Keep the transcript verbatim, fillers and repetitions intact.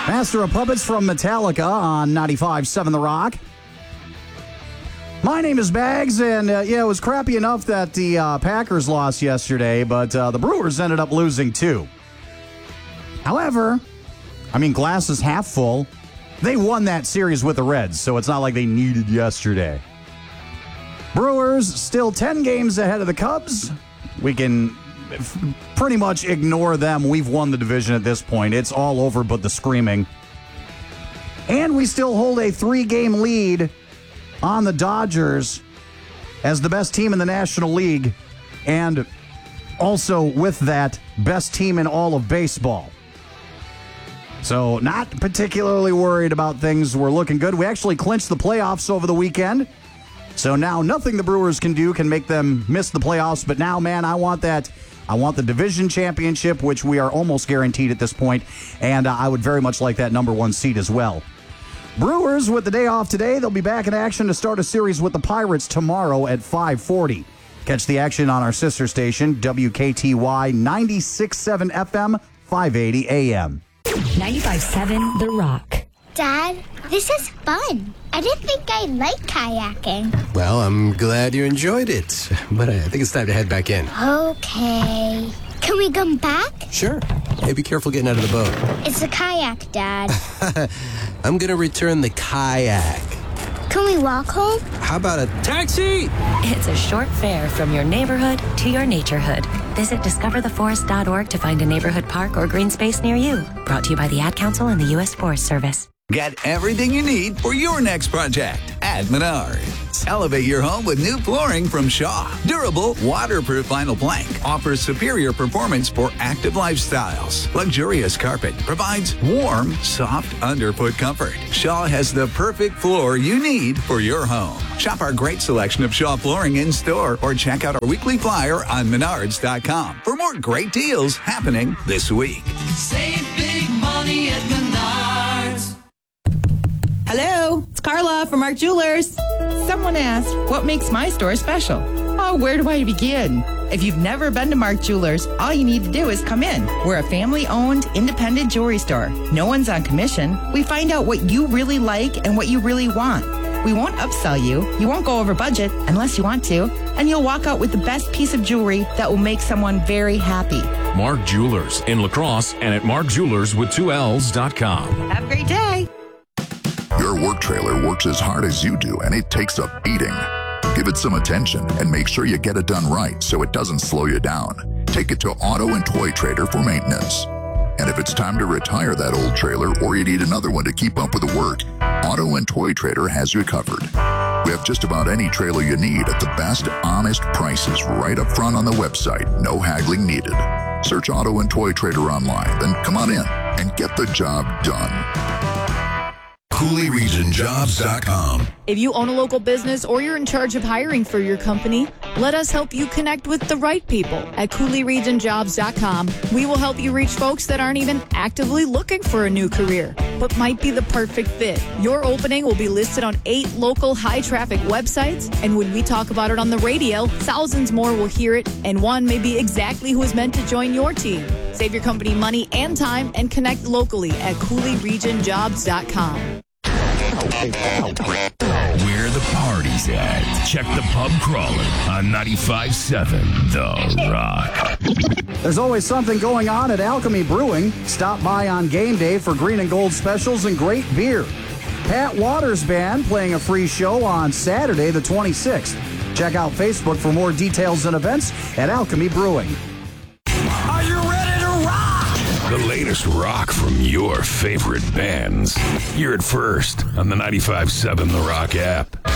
Master of Puppets from Metallica on ninety-five point seven The Rock. My name is Bags, and uh, yeah, it was crappy enough that the uh, Packers lost yesterday, but uh, the Brewers ended up losing too. However, I mean, glass is half full. They won that series with the Reds, so it's not like they needed yesterday. Brewers still ten games ahead of the Cubs. We can f- pretty much ignore them. We've won the division at this point. It's all over but the screaming. And we still hold a three-game lead on the Dodgers as the best team in the National League, and also with that, best team in all of baseball. So not particularly worried about things. We're looking good. We actually clinched the playoffs over the weekend. So now nothing the Brewers can do can make them miss the playoffs. But now, man, I want that. I want the division championship, which we are almost guaranteed at this point. And uh, I would very much like that number one seed as well. Brewers with the day off today. They'll be back in action to start a series with the Pirates tomorrow at five forty. Catch the action on our sister station, W K T Y ninety-six point seven F M, five eighty A M. ninety-five point seven The Rock. Dad, this is fun. I didn't think I liked kayaking. Well, I'm glad you enjoyed it, but I think it's time to head back in. Okay. Can we come back? Sure. Hey, be careful getting out of the boat. It's a kayak, Dad. I'm gonna return the kayak. Can we walk home? How about a taxi? It's a short fare from your neighborhood to your naturehood. Visit discover the forest dot org to find a neighborhood park or green space near you. Brought to you by the Ad Council and the U S Forest Service. Get everything you need for your next project at Menards. Elevate your home with new flooring from Shaw. Durable, waterproof vinyl plank offers superior performance for active lifestyles. Luxurious carpet provides warm, soft underfoot comfort. Shaw has the perfect floor you need for your home. Shop our great selection of Shaw flooring in store or check out our weekly flyer on menards dot com for more great deals happening this week. Save big money at Menards. Hello, it's Carla from Mark Jewelers. Someone asked, what makes my store special? Oh, where do I begin? If you've never been to Mark Jewelers, all you need to do is come in. We're a family-owned, independent jewelry store. No one's on commission. We find out what you really like and what you really want. We won't upsell you. You won't go over budget unless you want to. And you'll walk out with the best piece of jewelry that will make someone very happy. Mark Jewelers in La Crosse and at mark jewelers with two L's dot com. Have a great day. Your work trailer works as hard as you do, and it takes a beating. Give it some attention and make sure you get it done right so it doesn't slow you down. Take it to Auto and Toy Trader for maintenance. And if it's time to retire that old trailer or you need another one to keep up with the work, Auto and Toy Trader has you covered. We have just about any trailer you need at the best, honest prices right up front on the website. No haggling needed. Search Auto and Toy Trader online, then come on in and get the job done. Cooley Region Jobs dot com. If you own a local business or you're in charge of hiring for your company, let us help you connect with the right people at Cooley Region Jobs dot com. We will help you reach folks that aren't even actively looking for a new career, but might be the perfect fit. Your opening will be listed on eight local high-traffic websites, and when we talk about it on the radio, thousands more will hear it, and one may be exactly who is meant to join your team. Save your company money and time and connect locally at Cooley Region Jobs dot com. Where the party's at. Check the pub crawler on ninety-five point seven The Rock. There's always something going on at Alchemy Brewing. Stop by on game day for green and gold specials and great beer. Pat Waters Band playing a free show on Saturday the twenty-sixth. Check out Facebook for more details and events at Alchemy Brewing. Are you ready to rock? The latest rock from your favorite bands. Hear it first on the ninety-five point seven The Rock app.